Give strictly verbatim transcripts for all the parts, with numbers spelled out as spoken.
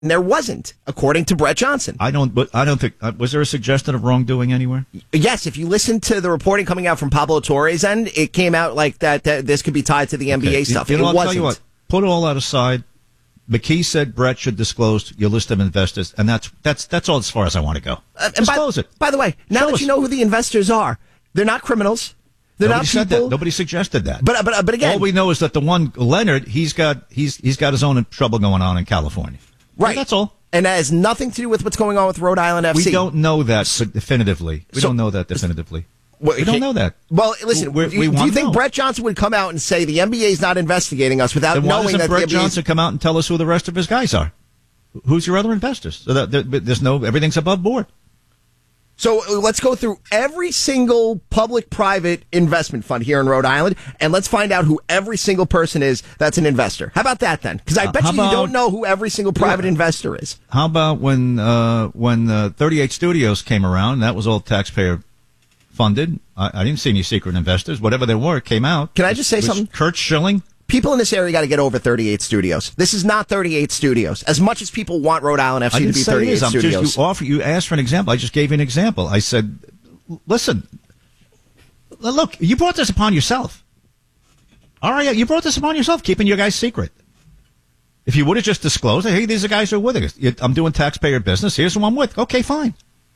There wasn't, according to Brett Johnson. I don't. But I don't think. Uh, was there a suggestion of wrongdoing anywhere? Yes, if you listen to the reporting coming out from Pablo Torre's end, it came out like that. that this could be tied to the N B A okay. stuff. You, you know, it I'll wasn't. tell you what. Put all that aside. McKee said Brett should disclose your list of investors, and that's that's that's all as far as I want to go. Uh, disclose by, it. By the way, now Show that us. you know who the investors are, they're not criminals. They're Nobody not said people. that. Nobody suggested that. But but but again, all we know is that the one Leonard, he's got he's he's got his own trouble going on in California. Right. That's all. And that has nothing to do with what's going on with Rhode Island F C. We don't know that definitively. We so, don't know that definitively. Well, we don't know that. Well, listen, we, we, we do you think know. Brett Johnson would come out and say the N B A is not investigating us without then why knowing doesn't that Brett the N B A Johnson come out and tell us who the rest of his guys are? Who's your other investors? So that there, there's no, everything's above board. So uh, let's go through every single public-private investment fund here in Rhode Island, and let's find out who every single person is that's an investor. How about that, then? Because I Uh, bet how you you about- don't know who every single private Yeah. investor is. How about when uh, when uh, thirty-eight Studios came around? That was all taxpayer funded. I, I didn't see any secret investors. Whatever they were came out. Can I just say Was something? Kurt Schilling. People in this area got to get over thirty-eight Studios. This is not thirty-eight Studios. As much as people want Rhode Island F C I to didn't be say it thirty-eight is. I'm Studios. just, you offer, you asked for an example. I just gave you an example. I said, listen, look, you brought this upon yourself. All right, you brought this upon yourself, keeping your guys secret. If you would have just disclosed, hey, these are guys who are with us. I'm doing taxpayer business. Here's who I'm with. Okay, fine.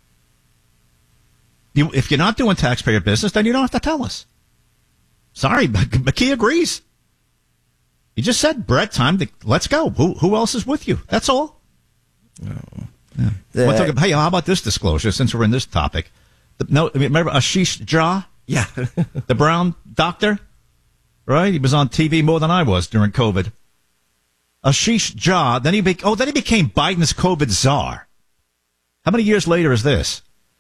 You, if you're not doing taxpayer business, then you don't have to tell us. Sorry, McKee agrees. You just said, Brett, time to, let's go. Who who else is with you? That's all. Oh. Yeah. Uh, One thing- hey, how about this disclosure, since we're in this topic? The, no, I mean, remember Ashish Jha? Yeah. The brown doctor? Right? He was on T V more than I was during COVID. Ashish Jha, then he be, oh, then he became Biden's COVID czar. How many years later is this?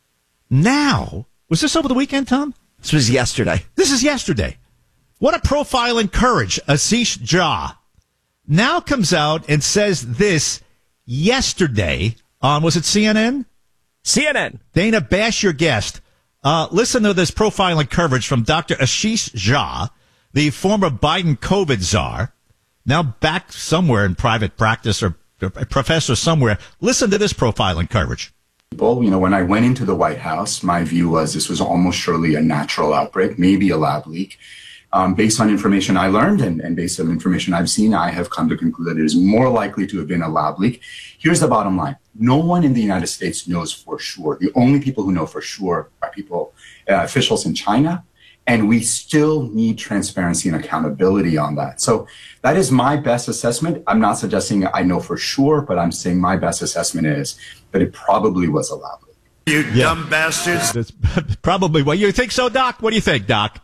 Now, was this over the weekend, Tom? This was yesterday. This is yesterday. What a profile in courage, Ashish Jha now comes out and says this yesterday on, was it C N N? C N N. Dana, bash your guest. Uh, listen to this profile in coverage from Doctor Ashish Jha, the former Biden COVID czar, now back somewhere in private practice or a professor somewhere. Listen to this profile in coverage. People, you know, when I went into the White House, my view was this was almost surely a natural outbreak, maybe a lab leak. Um, based on information I learned and, and based on information I've seen, I have come to conclude that it is more likely to have been a lab leak. Here's the bottom line. No one in the United States knows for sure. The only people who know for sure are people, uh, officials in China, and we still need transparency and accountability on that. So that is my best assessment. I'm not suggesting I know for sure, but I'm saying my best assessment is that it probably was a lab leak. You Yeah. dumb bastards. That's probably what you think so, Doc? What do you think, Doc?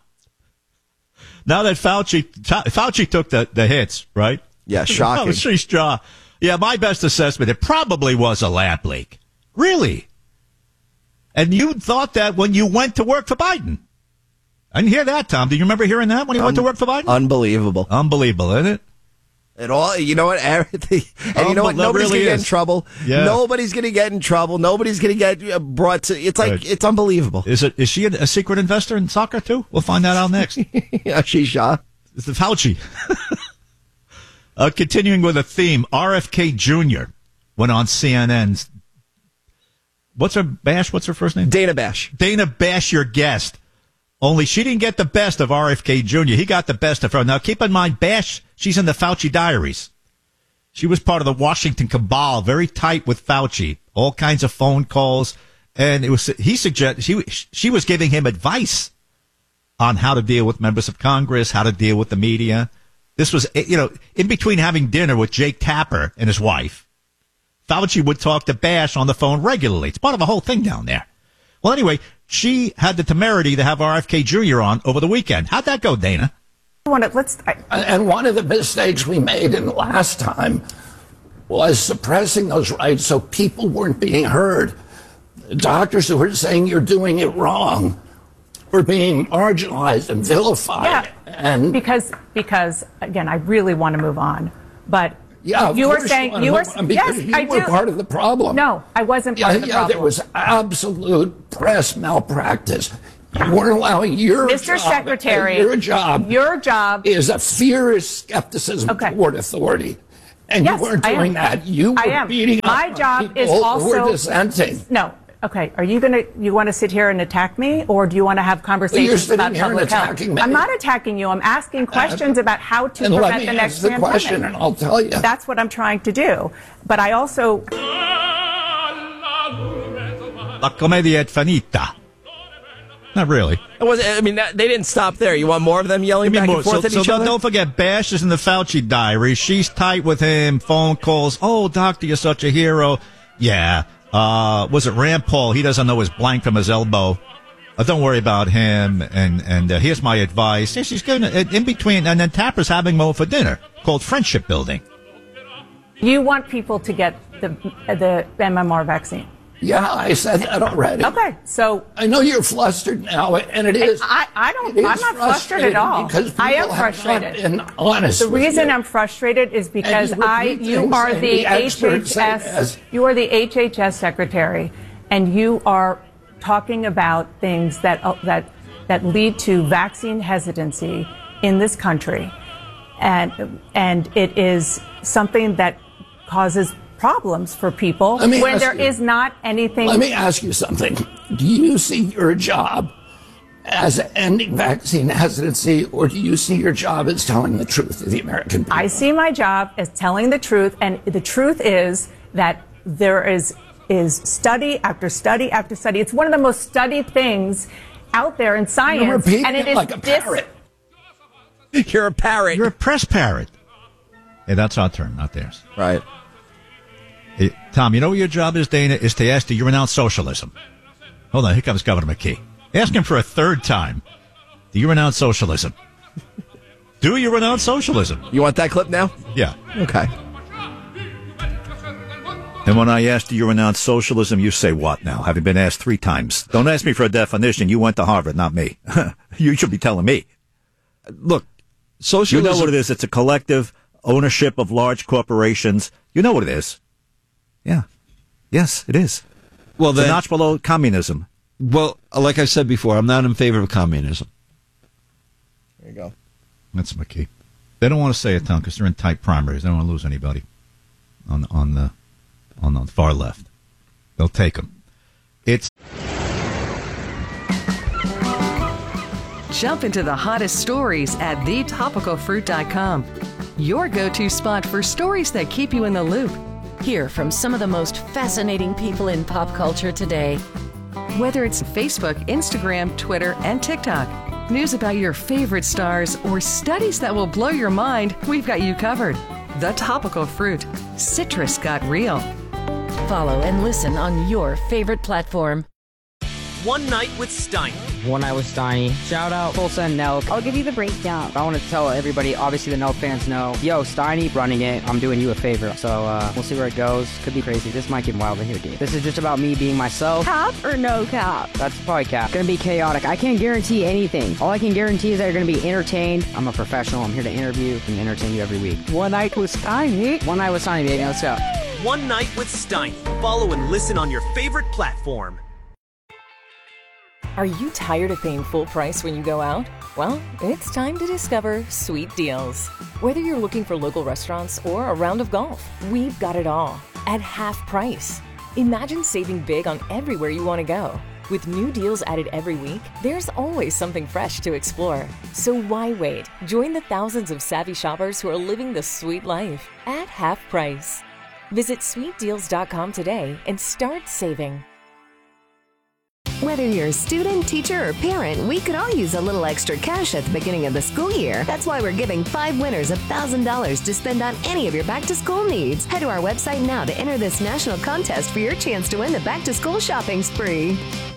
Now that Fauci Fauci took the, the hits, right? Yeah, shocking. Ashish Jha. Yeah, my best assessment, it probably was a lab leak. Really? And you thought that when you went to work for Biden. I didn't hear that, Tom. Do you remember hearing that when you Un- went to work for Biden? Unbelievable. Unbelievable, isn't it? It all, you know what, everything, and you know what, that nobody's really going to get in is. trouble. Yeah. Nobody's going to get in trouble. Nobody's going to get uh, brought to, it's like, Right. it's unbelievable. Is it? Is she a, a secret investor in soccer, too? We'll find that out next. Ashish Jha. It's the Fauci. uh, continuing with a theme, R F K Junior went on C N N's. What's her, Bash? What's her first name? Dana Bash. Dana Bash, your guest. Only she didn't get the best of R F K Junior He got the best of her. Now, keep in mind, Bash, she's in the Fauci diaries. She was part of the Washington cabal, very tight with Fauci. All kinds of phone calls. And it was, he suggested, she, she was giving him advice on how to deal with members of Congress, how to deal with the media. This was, you know, in between having dinner with Jake Tapper and his wife, Fauci would talk to Bash on the phone regularly. It's part of a whole thing down there. Well, anyway, she had the temerity to have R F K Junior on over the weekend. How'd that go, Dana? Let's, I, And one of the mistakes we made in the last time was suppressing those rights so people weren't being heard. Doctors who were saying you're doing it wrong were being marginalized and vilified. yeah, And because, because, again, I really want to move on, but yeah, of you were course saying, wanna you were, move on because yes, you I were do. part of the problem. No, I wasn't part Yeah, of the yeah, problem. there was absolute press malpractice. You weren't allowing your Mister job, Secretary, your job, your job is a fierce skepticism Okay. toward authority. And Yes, you weren't I am. doing that. You were I am. beating My up job people is who also were dissenting. No. Okay. Are you gonna you want to sit here and attack me, or do you want to have conversations sitting about here and public health? attacking me. I'm not attacking you. I'm asking questions about how to And let prevent me the next ask the pandemic. question, and I'll tell you. That's what I'm trying to do. But I also La commedia è finita. Not really. It was, I mean, that, they didn't stop there. You want more of them yelling Give me back more. and forth So, at so each don't, other? don't forget, Bash is in the Fauci diary. She's tight with him. Phone calls. Oh, doctor, you're such a hero. Yeah. Uh, was it Rand Paul? He doesn't know his blank from his elbow. Uh, don't worry about him. And and uh, here's my advice. Yeah, she's giving it in between. And then Tapper's having them over for dinner called friendship building. you want people to get the the M M R vaccine. Yeah, I said that already. Okay. So I know you're flustered now, and it is. I, I don't. it is I'm not frustrated at all. Because I am people have frustrated. not been honest The with reason you. I'm frustrated is because And you I, repeat you things are that the the experts say H H S, as- you are the H H S secretary, and you are talking about things that uh, that that lead to vaccine hesitancy in this country, and and it is something that causes problems for people Let me when ask there you- is not anything. Let me ask you something. Do you see your job as ending vaccine hesitancy, or do you see your job as telling the truth to the American people? I see my job as telling the truth, and the truth is that there is is study after study after study. It's one of the most studied things out there in science, You're repeating and it it is like a dis- parrot. You're a parrot. You're a press parrot. Hey, that's our turn, not theirs. right. Hey, Tom, you know what your job is, Dana? Is to ask, do you renounce socialism? Hold on, here comes Governor McKee. Ask him for a third time. Do you renounce socialism? Do you renounce socialism? You want that clip now? Yeah. Okay. And when I ask, do you renounce socialism, you say what now? Having been asked three times. Don't ask me for a definition. You went to Harvard, not me. You should be telling me. Look, You socialism. know what it is. It's a collective ownership of large corporations. You know what it is. Yeah. Yes, it is. Well, It's a then, notch below communism. well, like I said before, I'm not in favor of communism. There you go. That's McKee. They don't want to say it, Tom, because they're in tight primaries. They don't want to lose anybody on on the on the far left. They'll take them. It's Jump into the hottest stories at the topical fruit dot com. Your go-to spot for stories that keep you in the loop. Hear from some of the most fascinating people in pop culture today. Whether it's Facebook, Instagram, Twitter, and TikTok, news about your favorite stars, or studies that will blow your mind, we've got you covered. The Topical Fruit. Citrus got real. Follow and listen on your favorite platform. One Night with Steiny. One Night with Steiny. Shout out Tulsa and Nelk. I'll give you the breakdown. I want to tell everybody, obviously the Nelk fans know, yo, Steiny running it, I'm doing you a favor. So uh, we'll see where it goes. Could be crazy. This might get wild in here, dude. This is just about me being myself. Cap or no cap? That's probably cap. Gonna be chaotic. I can't guarantee anything. All I can guarantee is that you're gonna be entertained. I'm a professional. I'm here to interview and entertain you every week. One Night with Steiny. One Night with Steiny, baby. Let's go. One Night with Steiny. Follow and listen on your favorite platform. Are you tired of paying full price when you go out? Well, it's time to discover Sweet Deals. Whether you're looking for local restaurants or a round of golf, we've got it all at half price. Imagine saving big on everywhere you want to go. With new deals added every week, there's always something fresh to explore. So why wait? Join the thousands of savvy shoppers who are living the sweet life at half price. Visit sweet deals dot com today and start saving. Whether you're a student, teacher, or parent, we could all use a little extra cash at the beginning of the school year. That's why we're giving five winners one thousand dollars to spend on any of your back-to-school needs. Head to our website now to enter this national contest for your chance to win the back-to-school shopping spree.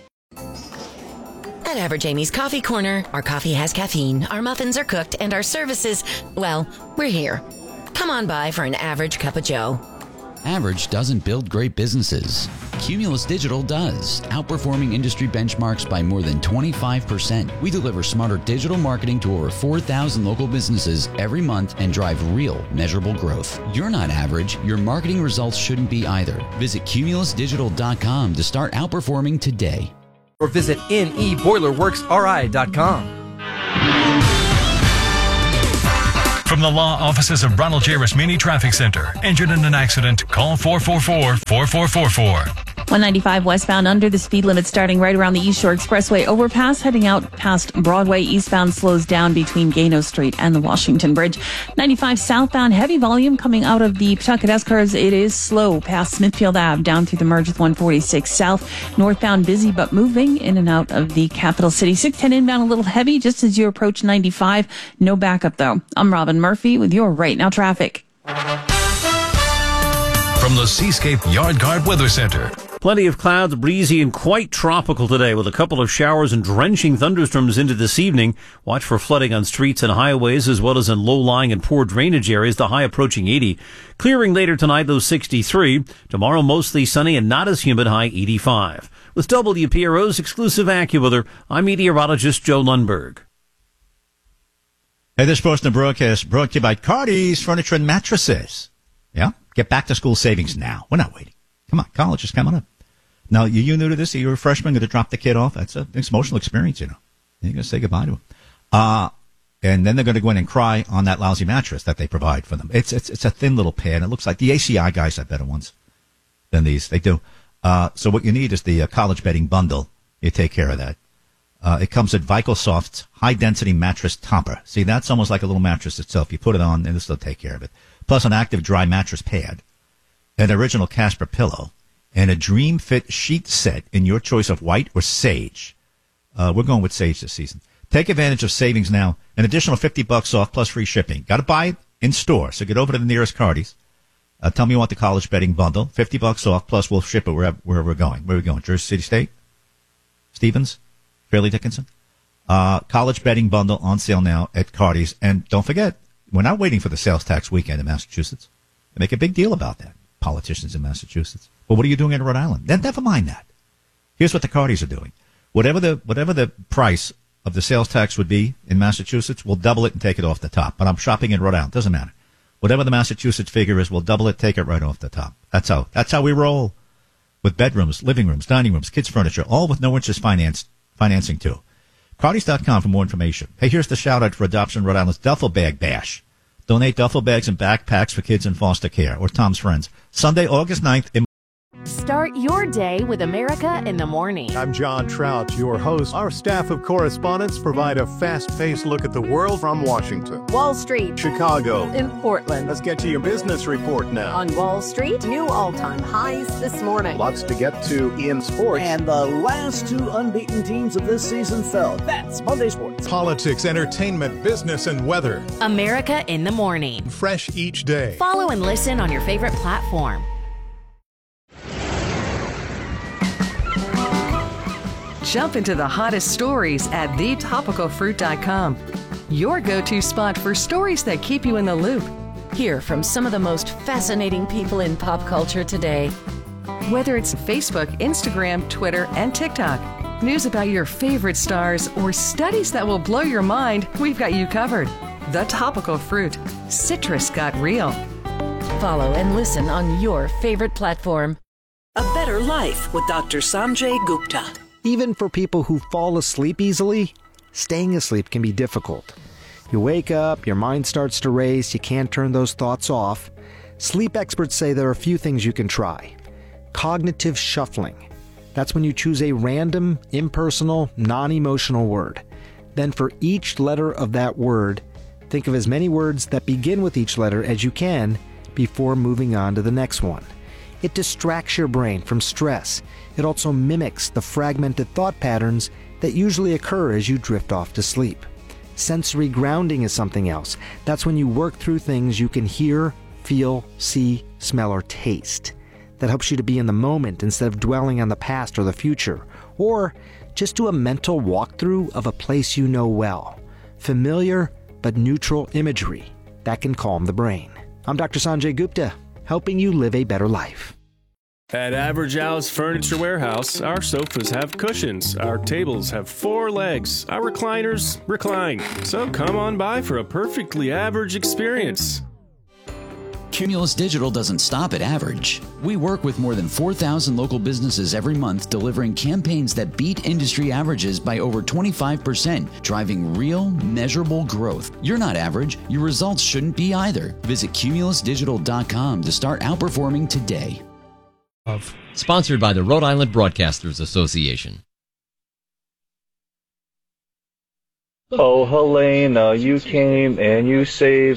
At Average Amy's Coffee Corner, our coffee has caffeine, our muffins are cooked, and our services, well, we're here. Come on by for an average cup of joe. Average doesn't build great businesses. Cumulus Digital does, outperforming industry benchmarks by more than twenty-five percent. We deliver smarter digital marketing to over four thousand local businesses every month and drive real, measurable growth. You're not average. Your marketing results shouldn't be either. Visit cumulus digital dot com to start outperforming today. Or visit N E Boiler Works R I dot com. From the law offices of Ronald J. Rasmini Traffic Center. Injured in an accident? Call four four four, four four four four. one ninety-five westbound under the speed limit starting right around the East Shore Expressway overpass. Heading out past Broadway eastbound slows down between Gano Street and the Washington Bridge. ninety-five southbound heavy volume coming out of the Pawtucket S-Cars. It is slow past Smithfield Ave down through the merge with one forty-six south. Northbound busy but moving in and out of the capital city. six ten inbound a little heavy just as you approach ninety-five. No backup though. I'm Robin Murphy with your Right Now traffic. From the Seascape Yard Guard Weather Center. Plenty of clouds, breezy and quite tropical today with a couple of showers and drenching thunderstorms into this evening. Watch for flooding on streets and highways as well as in low-lying and poor drainage areas, the high approaching eighty. Clearing later tonight, though, sixty-three. Tomorrow, mostly sunny and not as humid, high eighty-five. With W P R O's exclusive AccuWeather, I'm meteorologist Joe Lundberg. Hey, this portion of broadcast brought to you by Cardi's Furniture and Mattresses. Yeah? Get back to school savings now. We're not waiting. Come on, college is coming up. Now, you, you new to this? You're a freshman, going to drop the kid off? That's a, it's an emotional experience, you know. You're going to say goodbye to him. Uh, and then they're going to go in and cry on that lousy mattress that they provide for them. It's it's it's a thin little pad. It looks like the A C I guys have better ones than these. They do. Uh, so what you need is the uh, college bedding bundle. You take care of that. Uh, it comes with VitalSoft's high-density mattress topper. See, that's almost like a little mattress itself. You put it on, and this will take care of it. Plus an active dry mattress pad, an original Casper pillow, and a Dream Fit sheet set in your choice of white or sage. Uh, we're going with sage this season. Take advantage of savings now. An additional fifty bucks off plus free shipping. Got to buy it in store. So get over to the nearest Cardi's. Uh, tell me you want the college bedding bundle. fifty bucks off plus we'll ship it wherever, wherever we're going. Where are we going? Jersey City State? Stevens? Fairleigh Dickinson? Uh, college bedding bundle on sale now at Cardi's. And don't forget, we're not waiting for the sales tax weekend in Massachusetts. They make a big deal about that. Politicians in Massachusetts. But what are you doing in Rhode Island? Then never mind that. Here's what the Cardi's are doing. Whatever the whatever the price of the sales tax would be in Massachusetts, we'll double it and take it off the top. But I'm shopping in Rhode Island. Doesn't matter. Whatever the Massachusetts figure is, we'll double it, take it right off the top. That's how that's how we roll. With bedrooms, living rooms, dining rooms, kids' furniture, all with no interest finance, financing too. Cardis dot com for more information. Hey, here's the shout out for Adoption Rhode Island's Duffel Bag Bash. Donate duffel bags and backpacks for kids in foster care or Tom's Friends. Sunday, August ninth. In- Start your day with America in the Morning. I'm John Trout, your host. Our staff of correspondents provide a fast-paced look at the world from Washington, Wall Street, Chicago, in Portland. Let's get to your business report now. On Wall Street, new all-time highs this morning. Lots to get to in sports. And the last two unbeaten teams of this season fell. That's Monday Sports. Politics, entertainment, business, and weather. America in the Morning. Fresh each day. Follow and listen on your favorite platform. Jump into the hottest stories at the topical fruit dot com. Your go-to spot for stories that keep you in the loop. Hear from some of the most fascinating people in pop culture today. Whether it's Facebook, Instagram, Twitter, and TikTok, news about your favorite stars, or studies that will blow your mind, we've got you covered. The Topical Fruit. Citrus got real. Follow and listen on your favorite platform. A Better Life with Doctor Sanjay Gupta. Even for people who fall asleep easily, staying asleep can be difficult. You wake up, your mind starts to race, you can't turn those thoughts off. Sleep experts say there are a few things you can try. Cognitive shuffling. That's when you choose a random, impersonal, non-emotional word. Then for each letter of that word, think of as many words that begin with each letter as you can before moving on to the next one. It distracts your brain from stress. It also mimics the fragmented thought patterns that usually occur as you drift off to sleep. Sensory grounding is something else. That's when you work through things you can hear, feel, see, smell, or taste. That helps you to be in the moment instead of dwelling on the past or the future. Or just do a mental walkthrough of a place you know well. Familiar but neutral imagery. That can calm the brain. I'm Doctor Sanjay Gupta, helping you live a better life. At Average Al's Furniture Warehouse, our sofas have cushions, our tables have four legs, our recliners recline. So come on by for a perfectly average experience. Cumulus Digital doesn't stop at average. We work with more than four thousand local businesses every month, delivering campaigns that beat industry averages by over twenty-five percent, driving real, measurable growth. You're not average. Your results shouldn't be either. Visit cumulus digital dot com to start outperforming today. Sponsored by the Rhode Island Broadcasters Association. Oh, Helena, you came and you saved